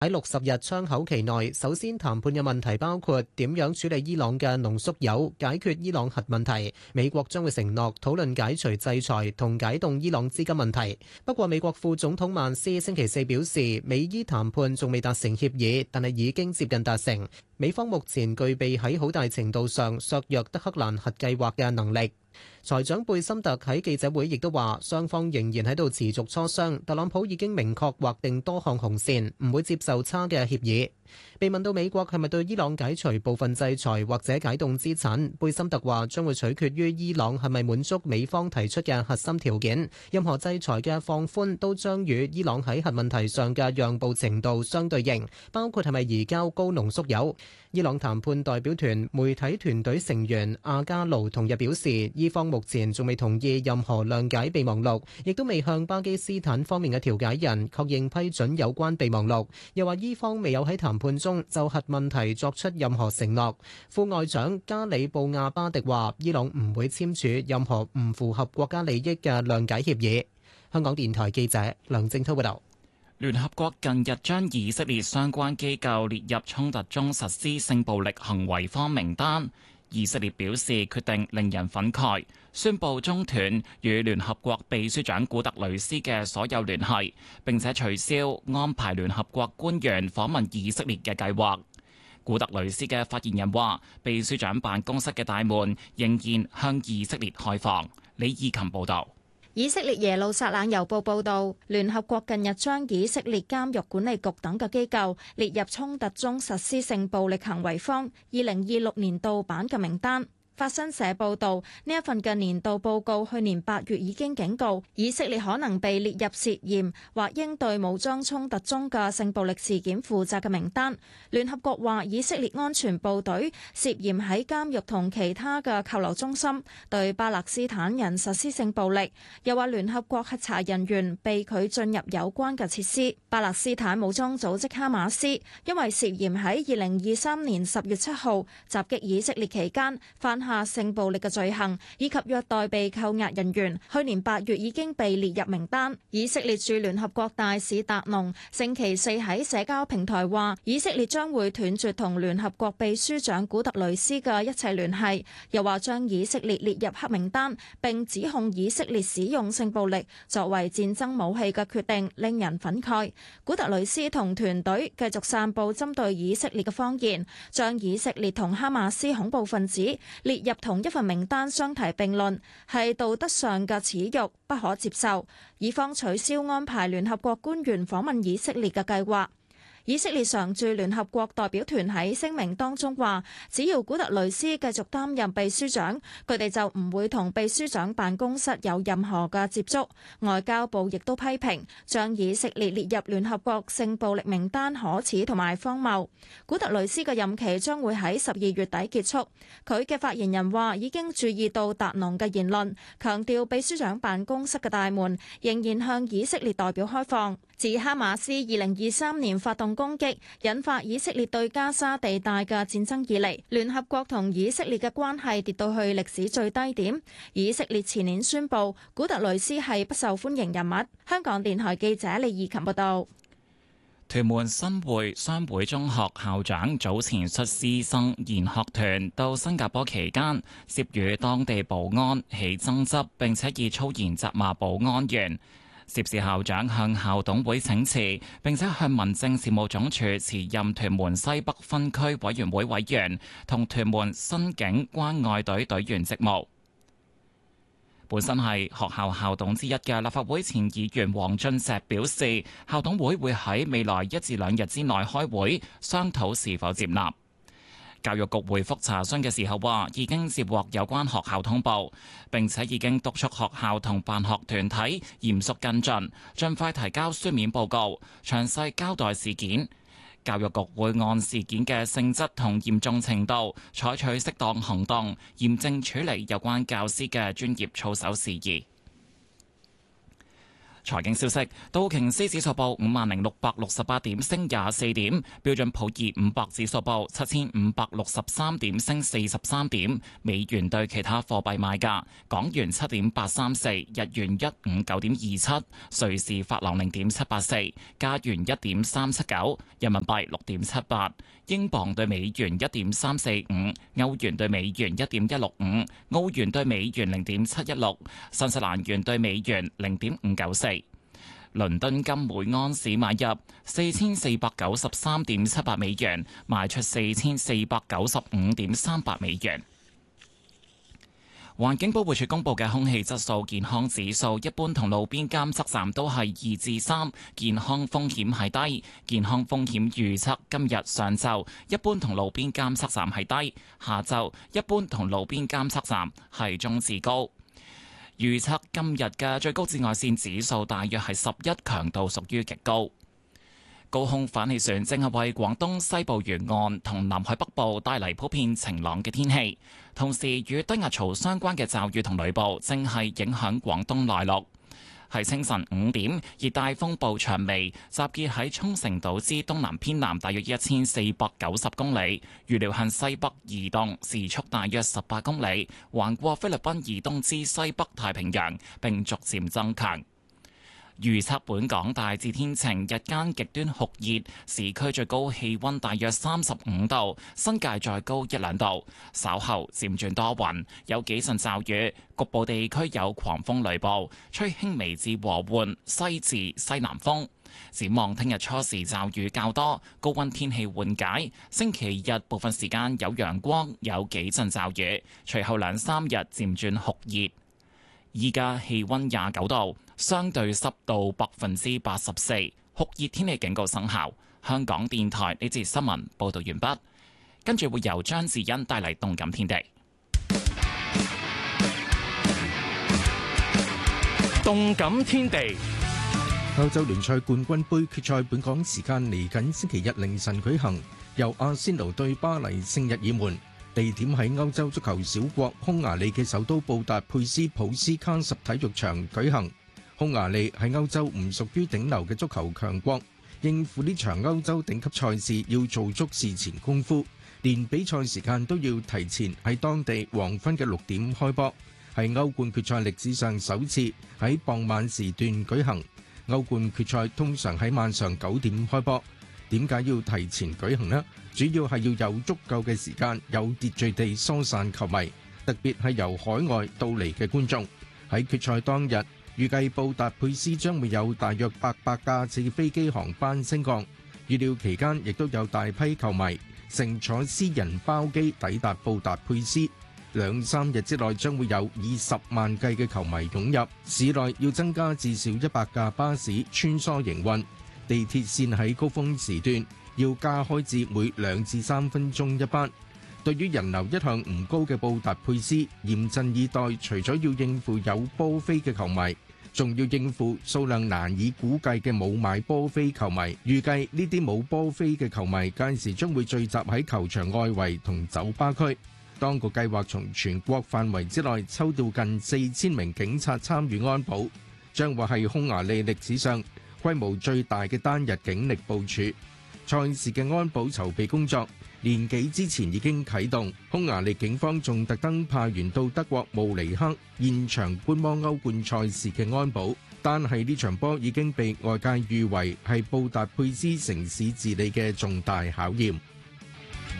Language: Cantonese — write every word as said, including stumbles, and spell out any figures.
喺六十日窗口期內，首先談判嘅問題包括點樣處理伊朗嘅濃縮鈾，解決伊朗核問題。美國將會承諾討論解除制裁同解凍伊朗資金問題。不過，美國副總統曼斯星期四表示，美伊談判仲未達成協議，但係已經接近達成。美方目前具備喺好大程度上削弱德黑蘭核計劃嘅能力。財長貝森特喺記者會亦都話，雙方仍然喺度持續磋商，特朗普已經明確劃定多項紅線，唔會接受差嘅協議。被問到美國係咪對伊朗解除部分制裁或者解凍資產，貝森特話將會取決於伊朗係咪滿足美方提出嘅核心條件，任何制裁嘅放寬都將與伊朗喺核問題上嘅讓步程度相對應，包括係咪移交高濃縮鈾。伊朗談判代表團媒體團隊成員阿加盧同日表示，伊方目前仲未同意任何諒解備忘錄，亦都未向巴基斯坦方面嘅調解人確認批准有關備忘錄。又話伊方未有喺談判中就核問題作出任何承諾。副外長加里布亞巴迪話，伊朗唔會簽署任何唔符合國家利益嘅諒解協議。香港電台記者梁正滔報道。 聯合國近日將以色列相關機構列入衝突中實施性暴力行為方名單。以色列表示決定令人憤慨，宣布中斷與聯合國秘書長古特雷斯嘅所有聯繫，並且取消安排聯合國官員訪問以色列嘅計劃。古特雷斯嘅發言人話，秘書長辦公室嘅大門仍然向以色列開放。李義琴報導。 以色列耶路撒冷郵報報導，聯合國近日將以色列監獄管理局等嘅機構列入衝突中實施性暴力行為方二零二六年度版嘅名單。法新社報導，呢一份嘅年度報告去年八月已經警告，以色列可能被列入涉嫌或應對武裝衝突中嘅性暴力事件負責嘅名單。聯合國話，以色列安全部隊涉嫌喺監獄同其他嘅扣留中心對巴勒斯坦人實施性暴力，又話聯合國核查人員被拒進入有關嘅設施。巴勒斯坦武裝組織哈馬斯因為涉嫌喺二零二三年十月七號襲擊以色列期間犯下性暴力嘅罪行，以及虐待被扣押人員，去年八月已經被列入名單。以色列駐聯合國大使達農星期四喺社交平台話，以色列將會斷絕同聯合國秘書長古特雷斯嘅一切聯繫，又話將以色列列入黑名單，並指控以色列使用性暴力作為戰爭武器嘅決定令人憤慨。古特雷斯同團隊繼續散佈針對以色列嘅謊言，將以色列同哈馬斯恐怖分子列入同一份名單相提並論，係道德上嘅恥辱，不可接受。以方取消安排聯合國官員訪問以色列嘅計劃。以色列常駐聯合國代表團喺聲明當中話，只要古特雷斯繼續擔任秘書長，佢哋就唔會同秘書長辦公室有任何嘅接觸。外交部亦都批評將以色列列入聯合國性暴力名單可恥同埋荒謬。古特雷斯嘅任期將會喺十二月底結束。佢嘅發言人話已經注意到達農嘅言論，強調秘書長辦公室嘅大門仍然向以色列代表開放。自哈馬斯二零二三年發動攻擊，引發以色列對加沙地帶嘅戰爭以嚟，聯合國同以色列嘅關係跌到去歷史最低點。以色列前年宣布古特雷斯係不受歡迎人物。香港電台記者李義琴報道。 屯門新會商會中學校長早前率師生研學團到新加坡期間，涉與當地保安起爭執，並且以粗言責罵保安員。涉事校長向校董會請辭，並且向民政事務總署辭任屯門西北分區委員會委員同屯門新警關愛隊隊員職務。本身係學校校董之一嘅立法會前議員黃俊碩表示，校董會會喺未來一至兩日之內開會商討是否接納。教育局回覆查詢嘅時候話，已經接獲有關學校通報，並且已經督促學校同辦學團體嚴肅跟進，盡快提交書面報告，詳細交代事件。教育局會按事件嘅性質同嚴重程度，採取適當行動，嚴正處理有關教師嘅專業操守事宜。 財經消息，道瓊斯指數報五萬零六百六十八點，升廿四點；標準普爾五百指數報七千五百六十三點，升四十三點。美元對其他貨幣賣價：港元七點八三四，日元一五九點二七，瑞士法郎零點七八四，加元一點三七九，人民幣六點七八，英鎊對美元一點三四五，歐元對美元一點一六五，澳元對美元零點七一六，新西蘭元對美元零點五九四。倫敦金每盎司買入四千四百九十三點七八美元，賣出四千四百九十五點三八美元。環境保護署公布嘅空氣質素健康指數，一般同路邊監測站都係二至三，健康風險係低。健康風險預測今日上晝一般同路邊監測站係低，下晝一般同路邊監測站係中至高。預測今日嘅最高紫外線指數大約係十一，強度屬於極高。高空反氣旋正係為廣東西部沿岸同南海北部帶嚟普遍晴朗嘅天氣，同時與低壓槽相關嘅驟雨同雷暴正係影響廣東內陸。係清晨五點，熱帶風暴長眉集結喺沖繩島之東南偏南大約一千四百九十公里，預料向西北移動，時速大約十八公里，橫過菲律賓以東之西北太平洋，並逐漸增強。預測本港大致天晴，日間極端酷熱，市區最高氣溫大約三十五度，新界再高一兩度。稍後漸轉多雲，有幾陣驟雨，局部地區有狂風雷暴，吹輕微至和緩西至西南風。展望聽日初時驟雨較多，高溫天氣緩解。星期日部分時間有陽光，有幾陣驟雨，隨後兩三日漸轉酷熱。依家氣溫廿九度，相對濕度百分之八十四，酷熱天氣警告生效。香港電台呢節新聞報道完畢，跟住會由張智欣帶嚟動感天地。 動感天地， 歐洲聯賽冠軍盃決賽本港時間嚟緊星期日凌晨舉行，由阿仙奴對巴黎聖日耳門。地點喺歐洲足球小國匈牙利嘅首都布達佩斯普斯卡什體育場舉行。匈牙利喺歐洲唔屬於頂流嘅足球強國，應付呢場歐洲頂級賽事要做足事前功夫，連比賽時間都要提前喺當地黃昏嘅六點開波，係歐冠決賽歷史上首次喺傍晚時段舉行。歐冠決賽通常喺晚上九點開波，點解要提前舉行呢？主要係要有足夠嘅時間，有秩序地疏散球迷，特別係由海外到嚟嘅觀眾。喺決賽當日，預計布達佩斯將會有大約八百架次飛機航班升降，預料期間亦都有大批球迷乘坐私人包機抵達布達佩斯。兩三日之內將會有以十萬計嘅球迷湧入，市內要增加至少一百架巴士穿梭營運，地鐵線喺高峰時段要加開至每兩至三分鐘一班。對於人流一向唔高嘅布達佩斯，嚴陣以待，除咗要應付有波飛嘅球迷，仲要應付數量難以估計嘅冇買波飛球迷。預計呢啲冇波飛嘅球迷屆時將會聚集喺球場外圍同酒吧區。當局計劃從全國範圍之內抽調近四千名警察參與安保，將會係匈牙利歷史上規模最大嘅單日警力部署。賽事嘅安保籌備工作年幾之前已經啟動，匈牙利警方仲特登派員到德國慕尼黑現場觀摩歐冠賽事嘅安保。單係呢場波已經被外界譽為係布達佩斯城市治理嘅重大考驗。